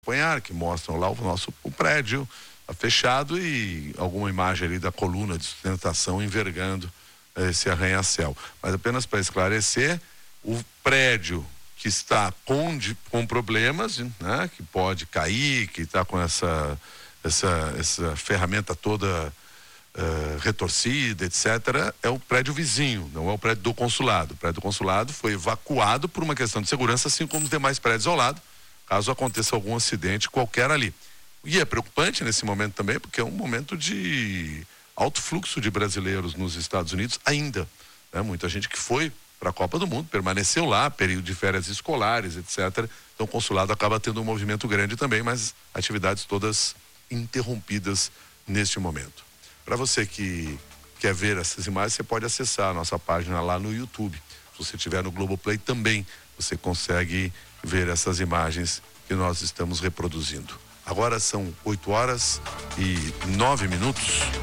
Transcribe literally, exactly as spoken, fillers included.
acompanhar, que mostram lá o nosso o prédio fechado e alguma imagem ali da coluna de sustentação envergando esse arranha-céu. Mas apenas para esclarecer, o prédio que está com, com problemas, né, que pode cair, que está com essa, essa, essa ferramenta toda uh, retorcida, etcétera, é o prédio vizinho, não é o prédio do consulado. O prédio do consulado foi evacuado por uma questão de segurança, assim como os demais prédios ao lado, caso aconteça algum acidente qualquer ali. E é preocupante nesse momento também, porque é um momento de alto fluxo de brasileiros nos Estados Unidos ainda, né? Muita gente que foi para a Copa do Mundo, permaneceu lá, período de férias escolares, etcétera. Então o consulado acaba tendo um movimento grande também, mas atividades todas interrompidas neste momento. Para você que quer ver essas imagens, você pode acessar a nossa página lá no YouTube. Se você estiver no Globoplay também, você consegue ver essas imagens que nós estamos reproduzindo. Agora são oito horas e nove minutos.